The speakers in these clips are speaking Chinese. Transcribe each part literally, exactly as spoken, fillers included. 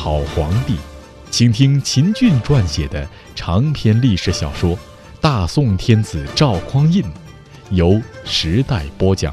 好皇帝》，请听秦俊撰写的长篇历史小说《大宋天子赵匡胤》，由时代播讲。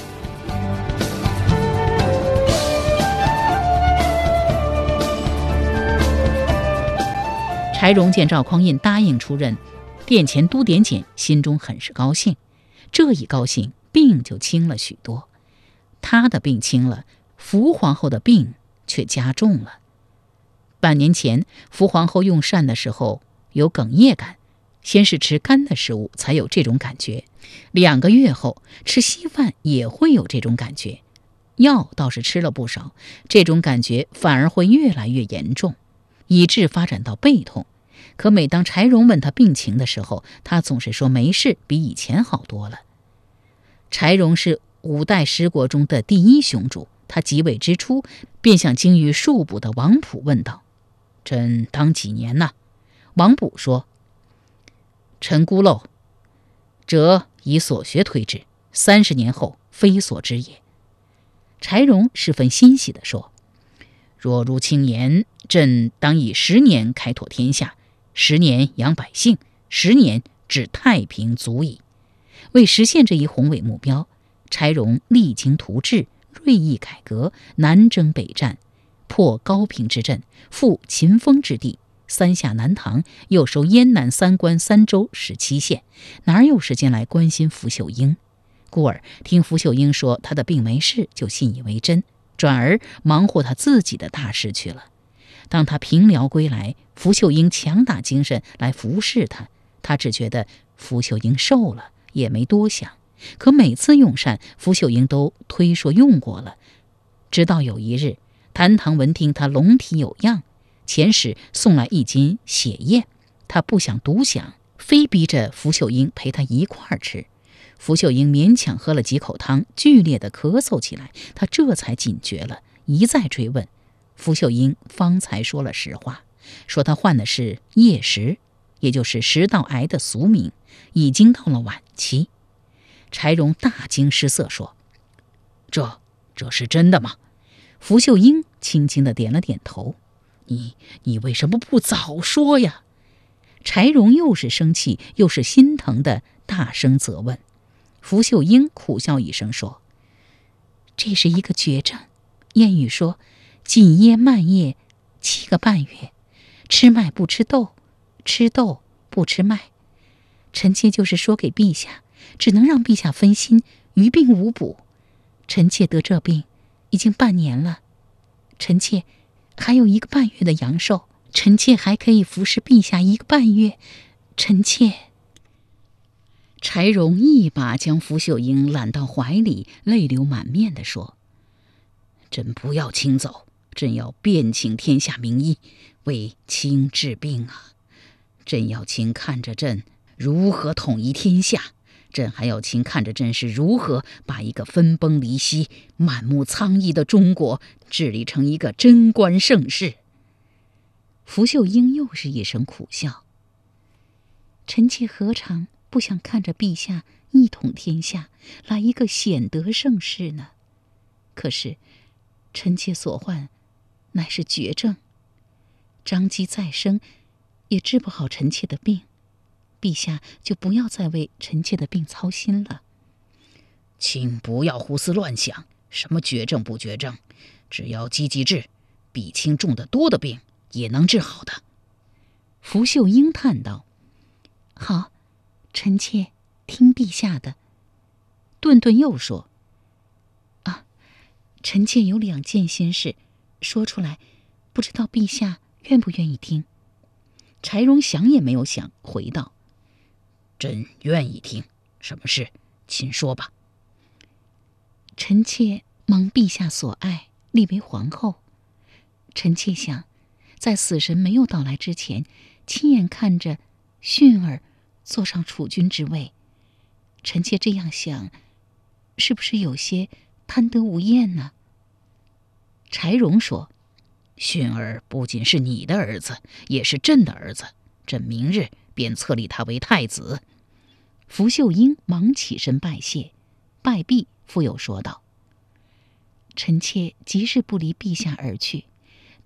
柴荣见赵匡胤答应出任殿前都点检，心中很是高兴。这一高兴，病就轻了许多。他的病轻了，福皇后的病却加重了。半年前，福皇后用膳的时候有哽咽感，先是吃干的食物才有这种感觉，两个月后吃稀饭也会有这种感觉。药倒是吃了不少，这种感觉反而会越来越严重，以致发展到背痛。可每当柴荣问他病情的时候，他总是说没事，比以前好多了。柴荣是五代十国中的第一雄主，他即位之初便向精于术卜的王溥问道：“朕当几年呢？”王溥说：“臣孤陋，则以所学推之，三十年后非所知也。”柴荣十分欣喜地说：“若如卿言，朕当以十年开拓天下，十年养百姓，十年治太平足矣。”为实现这一宏伟目标，柴荣励精图治，锐意改革，南征北战，破高平之阵，复秦封之地，三下南唐，又收燕南三关三州十七县，哪有时间来关心福秀英？故而听福秀英说他的病没事，就信以为真，转而忙活他自己的大事去了。当他平辽归来，福秀英强打精神来服侍他，他只觉得福秀英瘦了，也没多想。可每次用膳，福秀英都推说用过了。直到有一日，谭唐闻听他龙体有恙，遣使送来一斤血燕，他不想独享，非逼着福秀英陪他一块儿吃。福秀英勉强喝了几口汤，剧烈的咳嗽起来，他这才警觉了，一再追问。福秀英方才说了实话，说他患的是叶石，也就是食道癌的俗名，已经到了晚期。柴荣大惊失色说：“这这是真的吗？”福秀英轻轻地点了点头。你你为什么不早说呀？柴荣又是生气又是心疼的大声责问。福秀英苦笑一声说：“这是一个绝症，谚语说紧噎慢噎七个半月，吃麦不吃豆，吃豆不吃麦。臣妾就是说给陛下，只能让陛下分心，余病无补。臣妾得这病已经半年了，臣妾还有一个半月的阳寿，臣妾还可以服侍陛下一个半月。臣妾……”柴荣一把将福秀英揽到怀里，泪流满面地说：“朕不要卿走，朕要遍请天下名医为卿治病啊！朕要卿看着朕如何统一天下，朕还要卿看着朕是如何把一个分崩离析、满目苍痍的中国治理成一个贞观盛世。”福秀英又是一声苦笑：“臣妾何尝不想看着陛下一统天下，来一个显德盛世呢？可是臣妾所患乃是绝症，张机再生也治不好臣妾的病，陛下就不要再为臣妾的病操心了。”“请不要胡思乱想，什么绝症不绝症，只要积极治，比卿重得多的病也能治好的。”福秀英叹道：“好，臣妾听陛下的。”顿顿又说：“啊，臣妾有两件心事，说出来，不知道陛下愿不愿意听？”柴荣想也没有想，回道：“朕愿意听，什么事？请说吧。”“臣妾蒙陛下所爱，立为皇后。臣妾想，在死神没有到来之前，亲眼看着训儿坐上储君之位。臣妾这样想，是不是有些贪得无厌呢？”柴荣说：“训儿不仅是你的儿子，也是朕的儿子，朕明日便册立他为太子。”福秀英忙起身拜谢，拜毕复又说道：“臣妾即是不离陛下而去，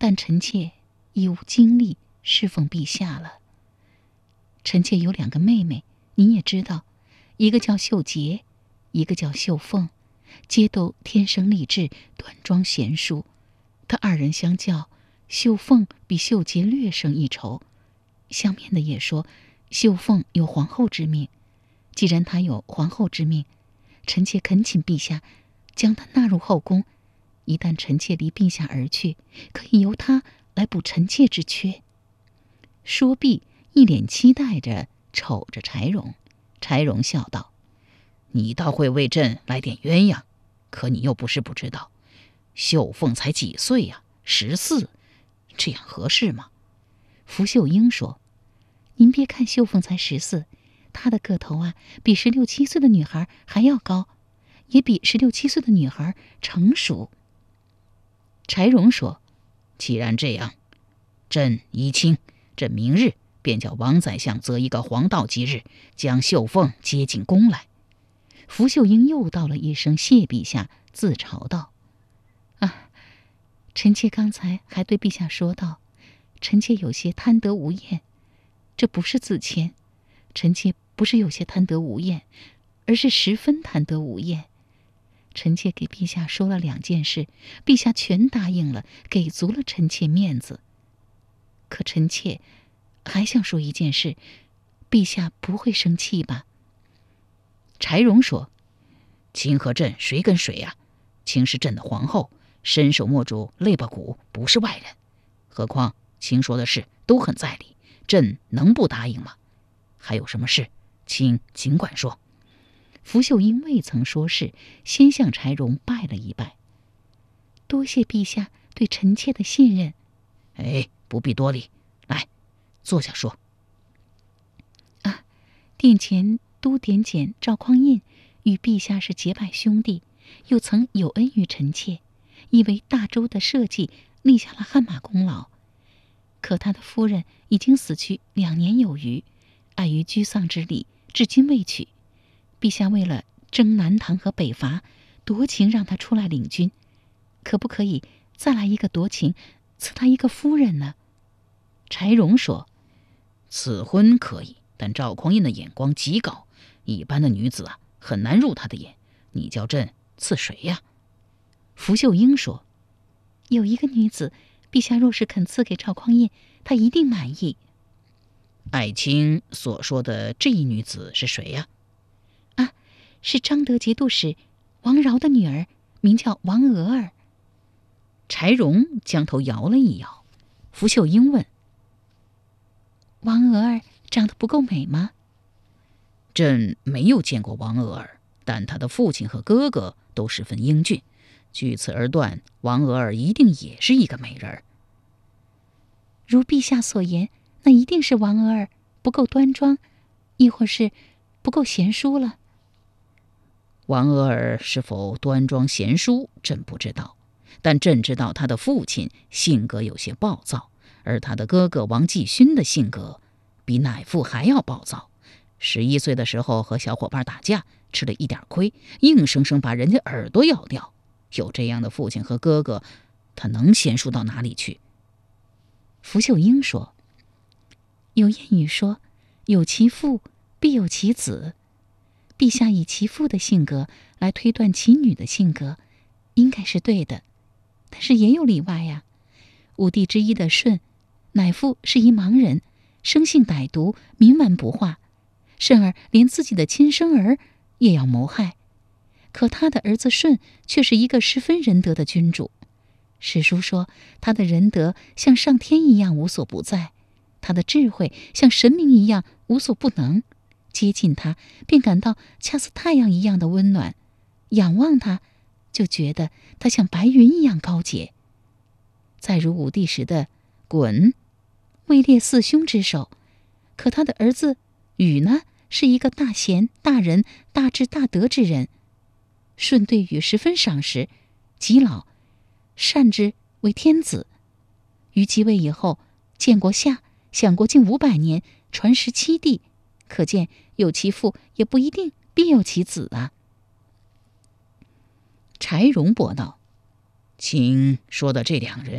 但臣妾已无精力侍奉陛下了。臣妾有两个妹妹，您也知道，一个叫秀洁，一个叫秀凤，皆都天生丽质，端庄贤淑。她二人相较，秀凤比秀洁略胜一筹。相面的也说，秀凤有皇后之命。既然她有皇后之命，臣妾恳请陛下将她纳入后宫。一旦臣妾离陛下而去，可以由她来补臣妾之缺。说毕，一脸期待着瞅着柴荣。柴荣笑道：“你倒会为朕来点鸳鸯，可你又不是不知道，秀凤才几岁呀、啊？十四，这样合适吗？”福秀英说：“您别看秀凤才十四，她的个头啊，比十六七岁的女孩还要高，也比十六七岁的女孩成熟。”柴荣说：“既然这样，朕依亲，朕明日便叫王宰相择一个黄道吉日，将秀凤接进宫来。”福秀英又道了一声谢陛下，自嘲道：“啊，臣妾刚才还对陛下说道，臣妾有些贪得无厌。这不是自谦，臣妾不是有些贪得无厌，而是十分贪得无厌。臣妾给陛下说了两件事，陛下全答应了，给足了臣妾面子。可臣妾还想说一件事，陛下不会生气吧？”柴荣说：“卿和朕谁跟谁呀、啊？卿是朕的皇后，伸手摸主肋巴骨，不是外人。何况卿说的事都很在理，朕能不答应吗？还有什么事，卿尽管说。”福秀英未曾说是，先向柴荣拜了一拜：“多谢陛下对臣妾的信任。”“哎，不必多礼，来，坐下说。”“啊，殿前都点检赵匡胤与陛下是结拜兄弟，又曾有恩于臣妾，亦为大周的社稷立下了汗马功劳。可他的夫人已经死去两年有余，碍于居丧之礼，至今未娶。陛下为了征南唐和北伐，夺情让他出来领军，可不可以再来一个夺情，赐他一个夫人呢？”柴荣说：“此婚可以，但赵匡胤的眼光极高，一般的女子啊很难入他的眼。你叫朕赐谁呀？”福秀英说：“有一个女子，陛下若是肯赐给赵匡胤，他一定满意。”“爱卿所说的这一女子是谁呀？”“啊，是章德节度使王饶的女儿，名叫王娥儿。”柴荣将头摇了一摇。福秀英问：“王娥儿长得不够美吗？”“朕没有见过王娥儿，但她的父亲和哥哥都十分英俊，据此而断，王娥儿一定也是一个美人儿。”“如陛下所言，那一定是王娥儿不够端庄，亦或是不够贤淑了。”“王娥儿是否端庄贤淑，朕不知道，但朕知道她的父亲性格有些暴躁，而她的哥哥王继勋的性格比乃父还要暴躁。十一岁的时候和小伙伴打架，吃了一点亏，硬生生把人家耳朵咬掉。有这样的父亲和哥哥，他能贤淑到哪里去？”福秀英说：“有谚语说，有其父必有其子。陛下以其父的性格来推断其女的性格，应该是对的。但是也有例外呀。五弟之一的舜，乃父是一盲人，生性歹毒，冥顽不化，甚而连自己的亲生儿也要谋害。可他的儿子舜却是一个十分仁德的君主。史书说，他的仁德像上天一样无所不在，他的智慧像神明一样无所不能。接近他，便感到恰似太阳一样的温暖；仰望他，就觉得他像白云一样高洁。再如武帝时的鲧，位列四兄之首，可他的儿子禹呢，是一个大贤大仁大智大德之人。舜对禹十分赏识，及老禅之为天子。禹即位以后，建国下，享国近五百年，传十七帝，可见有其父也不一定必有其子啊。柴荣驳道：“卿说的这两人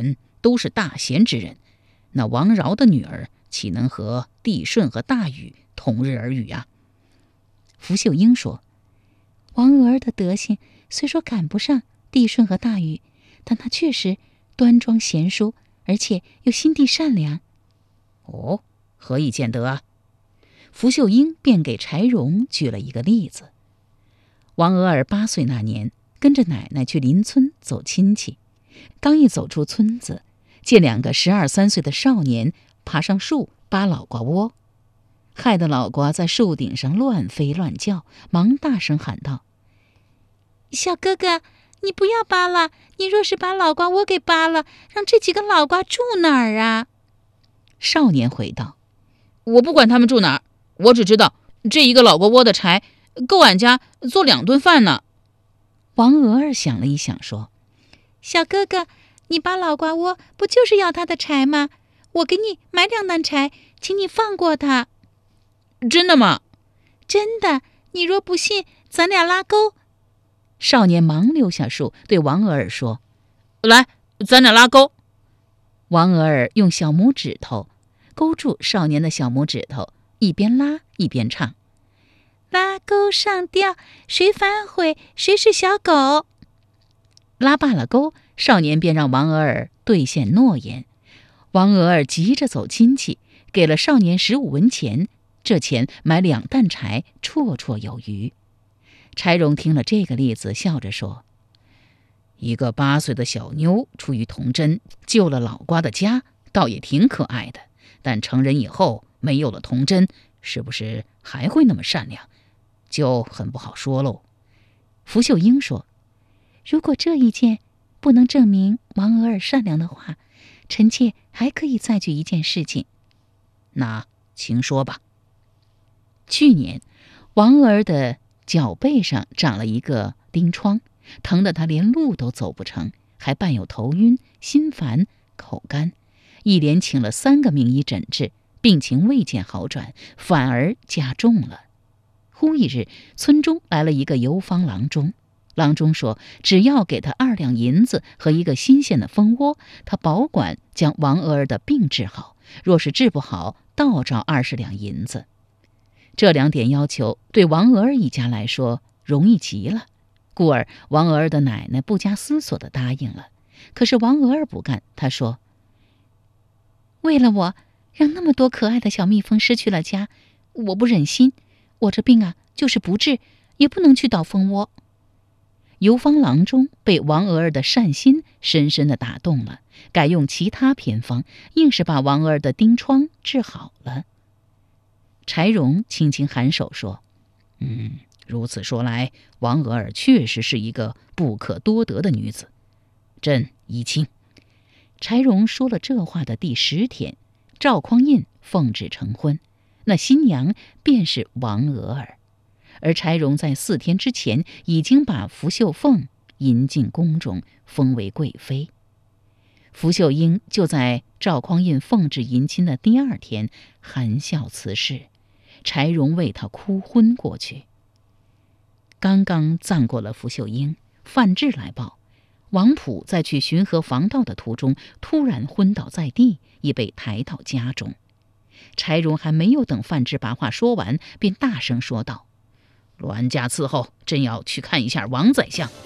都是大贤之人，那王饶的女儿岂能和帝舜和大禹同日而语啊？福秀英说：“王娥儿的德行虽说赶不上帝舜和大禹，但她确实端庄贤淑，而且又心地善良。”哦，何以见得啊？福秀英便给柴荣举了一个例子。王娥儿八岁那年，跟着奶奶去邻村走亲戚，刚一走出村子，见两个十二三岁的少年爬上树扒老瓜窝，害得老瓜在树顶上乱飞乱叫，忙大声喊道：“小哥哥，你不要扒了！你若是把老瓜窝给扒了，让这几个老瓜住哪儿啊？”少年回道：“我不管他们住哪儿，我只知道这一个老瓜窝的柴够俺家做两顿饭呢。”王娥儿想了一想，说：“小哥哥，你扒老瓜窝不就是要他的柴吗？我给你买两担柴，请你放过他。”“真的吗？”“真的，你若不信，咱俩拉钩。”少年忙溜下树，对王娥儿说：“来，咱俩拉钩。”王娥儿用小拇指头勾住少年的小拇指头，一边拉一边唱：“拉钩上吊，谁反悔谁是小狗。”拉罢了钩，少年便让王娥儿兑现诺言。王娥儿急着走亲戚，给了少年十五文钱，这钱买两担柴，绰绰有余。柴荣听了这个例子，笑着说：“一个八岁的小妞出于童真，救了老瓜的家，倒也挺可爱的。但成人以后没有了童真，是不是还会那么善良，就很不好说喽。”福秀英说：“如果这一件不能证明王娥儿善良的话，臣妾还可以再举一件事情。”“那请说吧。”去年王娥儿的脚背上长了一个钉疮，疼得她连路都走不成，还伴有头晕、心烦、口干，一连请了三个名医诊治，病情未见好转，反而加重了。忽一日，村中来了一个游方郎中，郎中说只要给他二两银子和一个新鲜的蜂窝，他保管将王娥儿的病治好，若是治不好，倒照二十两银子。这两点要求对王娥儿一家来说容易极了，故而王娥儿的奶奶不加思索地答应了。可是王娥儿不干，她说：“为了我，让那么多可爱的小蜜蜂失去了家，我不忍心。我这病啊，就是不治，也不能去倒蜂窝。”游方郎中被王娥儿的善心深深地打动了，改用其他偏方，硬是把王娥儿的钉疮治好了。柴荣轻轻颔首说：“嗯，如此说来，王娥儿确实是一个不可多得的女子，朕依亲。”柴荣说了这话的第十天，赵匡胤奉旨成婚，那新娘便是王娥儿。而柴荣在四天之前已经把福秀凤迎进宫中，封为贵妃。福秀英就在赵匡胤奉旨迎亲的第二天含笑辞世，柴荣为她哭昏过去。刚刚葬过了福秀英，范质来报，王普在去巡河防盗的途中突然昏倒在地，已被抬到家中。柴荣还没有等范质把话说完，便大声说道：“栾家伺候，朕要去看一下王宰相。”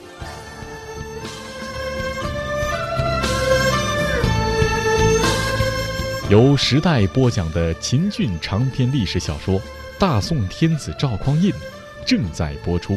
由时代播讲的秦俊长篇历史小说《大宋天子赵匡胤》正在播出。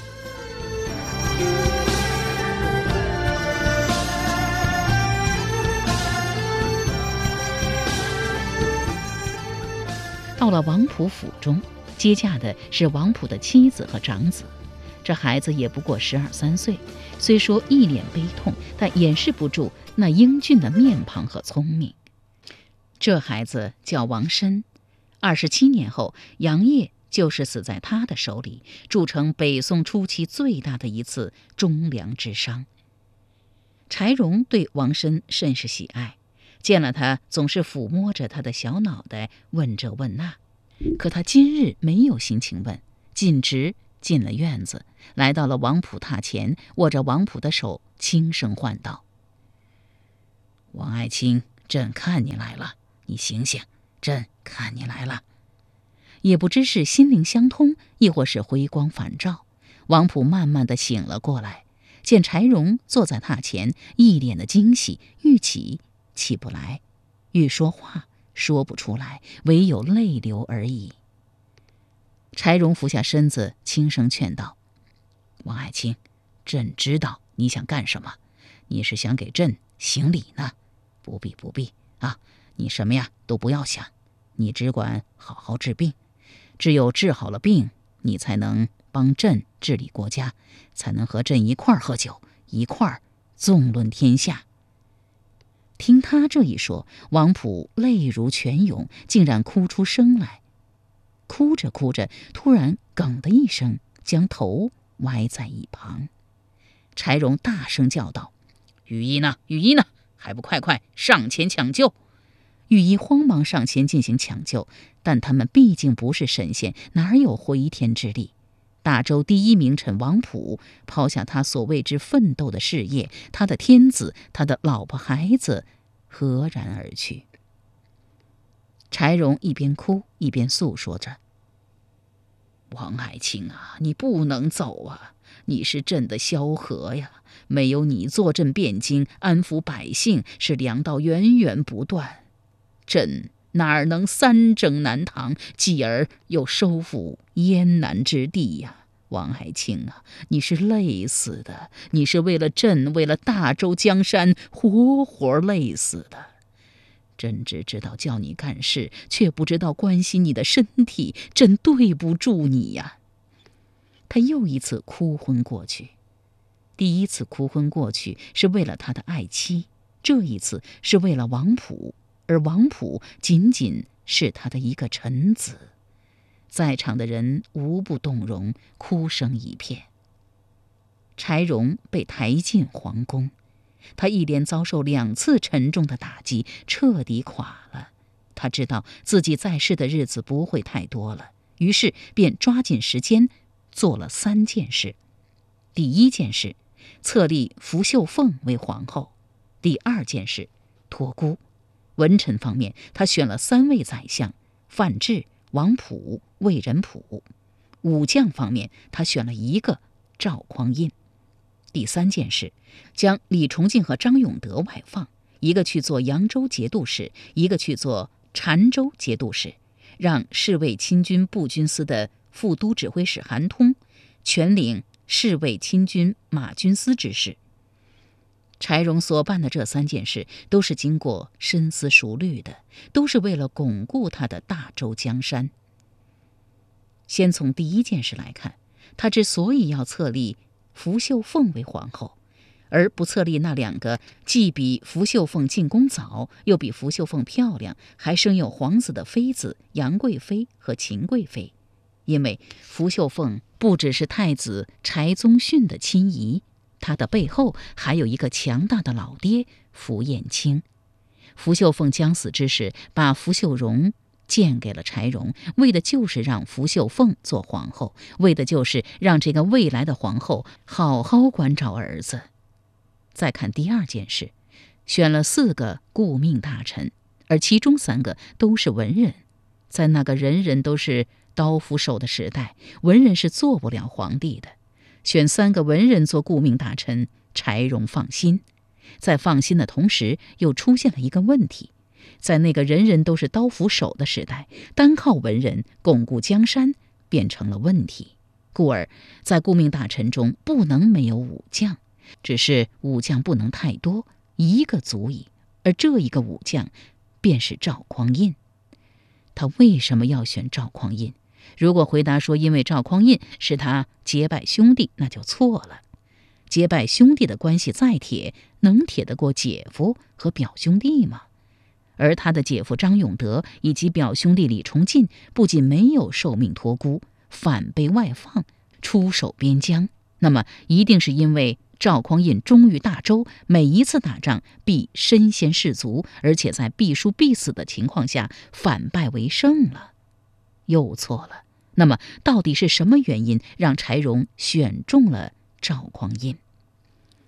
到了王普府中，接驾的是王普的妻子和长子。这孩子也不过十二三岁，虽说一脸悲痛，但掩饰不住那英俊的面庞和聪明。这孩子叫王申，二十七年后，杨业就是死在他的手里，铸成北宋初期最大的一次忠良之伤。柴荣对王申甚是喜爱，见了他总是抚摸着他的小脑袋，问这问那。可他今日没有心情问，径直进了院子，来到了王普榻前，握着王普的手，轻声唤道：“ 王爱卿，朕看你来了，你醒醒，朕看你来了。也不知是心灵相通，亦或是回光返照，王普慢慢地醒了过来，见柴荣坐在榻前，一脸的惊喜，欲起起不来，欲说话说不出来，唯有泪流而已。柴荣俯下身子，轻声劝道：王爱卿，朕知道你想干什么，你是想给朕行礼呢？不必不必啊，你什么呀都不要想，你只管好好治病，只有治好了病，你才能帮朕治理国家，才能和朕一块儿喝酒，一块儿纵论天下。听他这一说，王普泪如泉涌，竟然哭出声来。哭着哭着，突然哽的一声，将头歪在一旁。柴荣大声叫道：御医呢？御医呢？还不快快上前抢救！御医慌忙上前进行抢救，但他们毕竟不是神仙，哪有回天之力？大周第一名臣王普抛下他所为之奋斗的事业，他的天子，他的老婆孩子，赫然而去。柴荣一边哭一边诉说着：王爱卿啊，你不能走啊，你是朕的萧何呀，没有你坐镇汴京，安抚百姓，是粮道源源不断，朕哪能三征南唐，继而又收复燕南之地呀？王爱卿啊，你是累死的，你是为了朕，为了大周江山，活活累死的。朕只知道叫你干事，却不知道关心你的身体，朕对不住你呀。他又一次哭昏过去。第一次哭昏过去是为了他的爱妻，这一次是为了王普，而王普仅仅是他的一个臣子。在场的人无不动容，哭声一片。柴荣被抬进皇宫，他一连遭受两次沉重的打击，彻底垮了。他知道自己在世的日子不会太多了，于是便抓紧时间做了三件事。第一件事，册立福秀凤为皇后；第二件事，托孤。文臣方面，他选了三位宰相：范质、王普、魏仁溥。武将方面，他选了一个赵匡胤。第三件事，将李崇敬和张永德外放，一个去做扬州节度使，一个去做澶州节度使，让侍卫亲军步军司的副都指挥使韩通全领侍卫亲军马军司之事。柴荣所办的这三件事都是经过深思熟虑的，都是为了巩固他的大周江山。先从第一件事来看，他之所以要册立福秀凤为皇后，而不册立那两个既比福秀凤进宫早，又比福秀凤漂亮，还生有皇子的妃子杨贵妃和秦贵妃，因为福秀凤不只是太子柴宗训的亲姨，她的背后还有一个强大的老爹福彦卿。福秀凤将死之时，把福秀荣荐给了柴荣，为的就是让福秀凤做皇后，为的就是让这个未来的皇后好好关照儿子。再看第二件事，选了四个顾命大臣，而其中三个都是文人。在那个人人都是刀斧手的时代，文人是做不了皇帝的。选三个文人做顾命大臣，柴荣放心。在放心的同时，又出现了一个问题，在那个人人都是刀斧手的时代，单靠文人巩固江山变成了问题，故而在顾命大臣中不能没有武将，只是武将不能太多，一个足矣，而这一个武将便是赵匡胤。他为什么要选赵匡胤？如果回答说因为赵匡胤是他结拜兄弟，那就错了。结拜兄弟的关系再铁，能铁得过姐夫和表兄弟吗？而他的姐夫张永德以及表兄弟李崇进不仅没有受命托孤，反被外放出守边疆，那么一定是因为赵匡胤忠于大周，每一次打仗必身先士卒，而且在必输必死的情况下反败为胜了。又错了。那么到底是什么原因让柴荣选中了赵匡胤？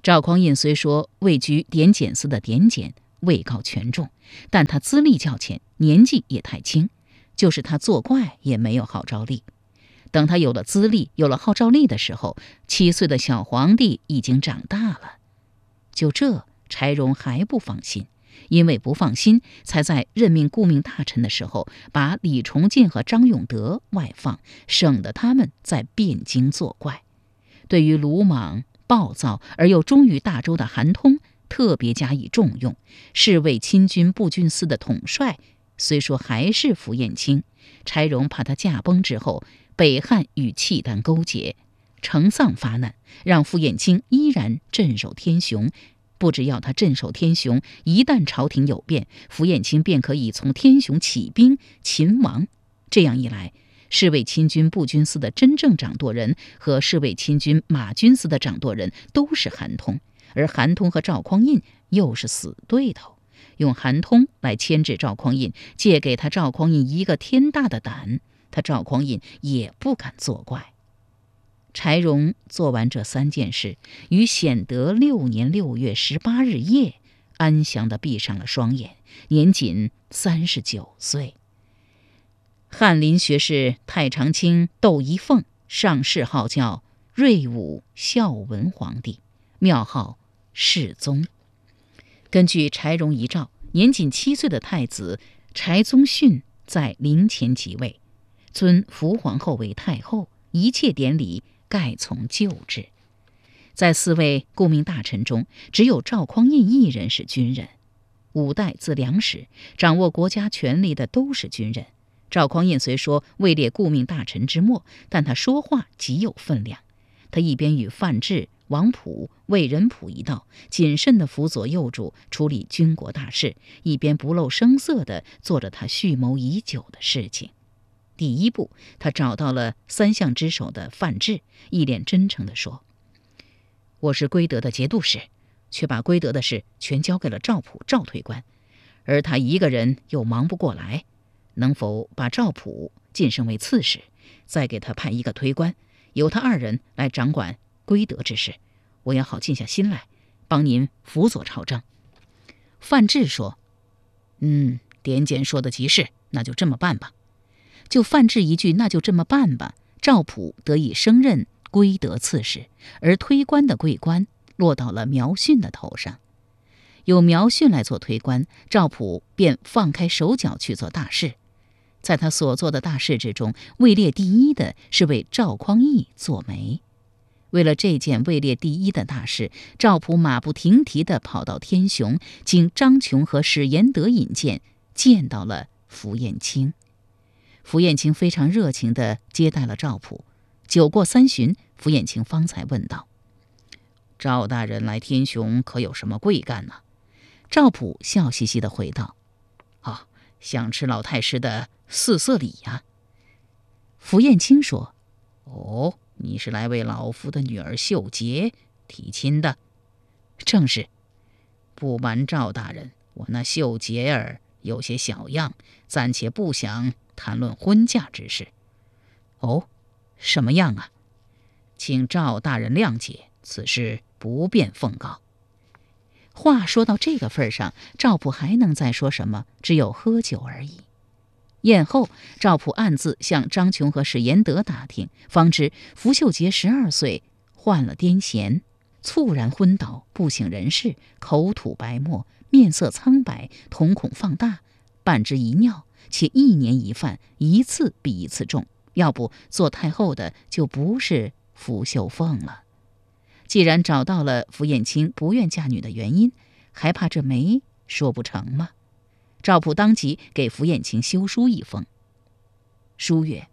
赵匡胤虽说位居典检司的典检，位高权重，但他资历较浅，年纪也太轻，就是他作怪也没有号召力。等他有了资历，有了号召力的时候，七岁的小皇帝已经长大了。就这，柴荣还不放心，因为不放心，才在任命顾命大臣的时候，把李崇进和张永德外放，省得他们在汴京作怪。对于鲁莽暴躁而又忠于大周的韩通，特别加以重用。侍卫亲军步军司的统帅虽说还是符彦卿，柴荣怕他驾崩之后，北汉与契丹勾结，成丧发难，让符彦卿依然镇守天雄。不只要他镇守天雄，一旦朝廷有变，符彦卿便可以从天雄起兵擒王。这样一来，侍卫亲军步军司的真正掌舵人和侍卫亲军马军司的掌舵人都是韩通，而韩通和赵匡胤又是死对头。用韩通来牵制赵匡胤，借给他赵匡胤一个天大的胆，他赵匡胤也不敢作怪。柴荣做完这三件事，于显德六年六月十八日夜，安详地闭上了双眼，年仅三十九岁。翰林学士太常卿窦一凤上谥号叫睿武孝文皇帝，庙号世宗。根据柴荣遗诏，年仅七岁的太子柴宗训在陵前即位，尊福皇后为太后，一切典礼盖从旧制。在四位顾命大臣中，只有赵匡胤一人是军人。五代自梁始，掌握国家权力的都是军人。赵匡胤虽说位列顾命大臣之末，但他说话极有分量。他一边与范质、王溥、魏仁溥一道谨慎地辅佐右主处理军国大事，一边不露声色地做着他蓄谋已久的事情。第一步，他找到了三相之首的范质，一脸真诚地说：“我是归德的节度使，却把归德的事全交给了赵普、赵推官，而他一个人又忙不过来，能否把赵普晋升为刺史，再给他派一个推官，由他二人来掌管归德之事，我也好静下心来，帮您辅佐朝政。”范质说：“嗯，典检说的极是，那就这么办吧。”就范质一句那就这么办吧，赵普得以升任归德刺史，而推官的桂冠落到了苗训的头上。有苗训来做推官，赵普便放开手脚去做大事。在他所做的大事之中，位列第一的是为赵匡胤做媒。为了这件位列第一的大事，赵普马不停蹄地跑到天雄，经张琼和史延德引荐，见到了符彦卿。符彦卿非常热情地接待了赵普。酒过三巡，符彦卿方才问道：“赵大人来天雄可有什么贵干呢？”赵普笑嘻嘻地回道：“哦，想吃老太师的四色礼呀。”符彦卿说：“哦，你是来为老夫的女儿秀洁提亲的？”“正是。”“不瞒赵大人，我那秀洁儿有些小样，暂且不想谈论婚嫁之事。”“哦，什么样啊？”“请赵大人谅解，此事不便奉告。”话说到这个份上，赵普还能再说什么？只有喝酒而已。宴后，赵普暗自向张琼和史延德打听，方知符秀杰十二岁患了癫痫，猝然昏倒，不省人事，口吐白沫，面色苍白，瞳孔放大，半只一尿，且一年一犯，一次比一次重。要不做太后的就不是符秀凤了。既然找到了符彦卿不愿嫁女的原因，还怕这媒说不成吗？赵普当即给符彦卿修书一封。书曰：“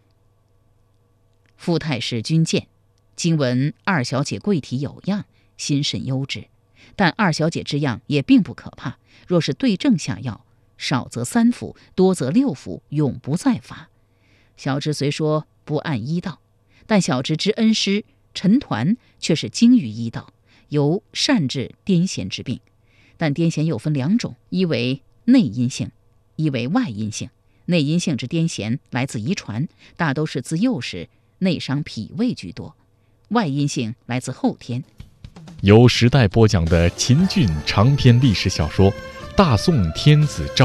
傅太师君见，今闻二小姐贵体有恙，心甚忧之。但二小姐之样也并不可怕，若是对症下药，少则三服，多则六服，永不再发。小侄虽说不按医道，但小侄之恩师陈抟却是精于医道，尤善治癫痫之病。但癫痫又分两种，一为内因性，一为外因性。内因性之癫痫来自遗传，大都是自幼时内伤脾胃居多；外因性来自后天， 由时代播讲的秦俊长篇历史小说《大宋天子赵》